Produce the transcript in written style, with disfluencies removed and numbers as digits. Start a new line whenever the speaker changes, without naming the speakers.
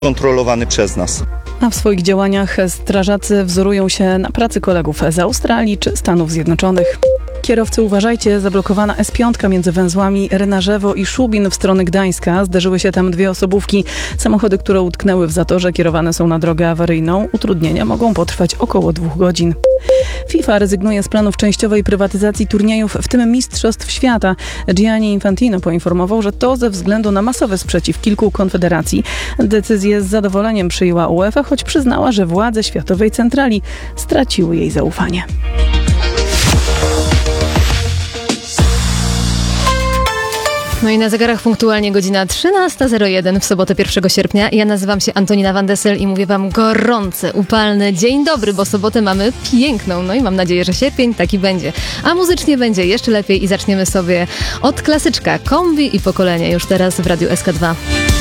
kontrolowany przez nas.
A w swoich działaniach strażacy wzorują się na pracy kolegów z Australii czy Stanów Zjednoczonych. Kierowcy, uważajcie, zablokowana S5 między węzłami Rynarzewo i Szubin w stronę Gdańska. Zderzyły się tam dwie osobówki. Samochody, które utknęły w zatorze, kierowane są na drogę awaryjną. Utrudnienia mogą potrwać około 2 godzin. FIFA rezygnuje z planów częściowej prywatyzacji turniejów, w tym Mistrzostw Świata. Gianni Infantino poinformował, że to ze względu na masowy sprzeciw kilku konfederacji. Decyzję z zadowoleniem przyjęła UEFA, choć przyznała, że władze Światowej Centrali straciły jej zaufanie.
No i na zegarach punktualnie godzina 13:01 w sobotę 1 sierpnia. Ja nazywam się Antonina Van Dessel i mówię wam gorący, upalny dzień dobry, bo sobotę mamy piękną. No i mam nadzieję, że sierpień taki będzie. A muzycznie będzie jeszcze lepiej i zaczniemy sobie od klasyczka Kombi i Pokolenie już teraz w Radiu SK2.